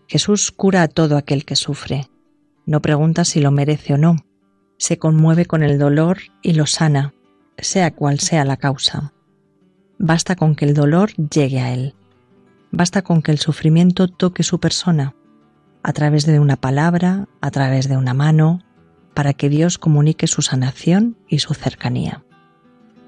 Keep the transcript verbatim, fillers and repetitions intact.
Jesús cura a todo aquel que sufre. No pregunta si lo merece o no. Se conmueve con el dolor y lo sana, sea cual sea la causa. Basta con que el dolor llegue a él. Basta con que el sufrimiento toque su persona, a través de una palabra, a través de una mano, para que Dios comunique su sanación y su cercanía.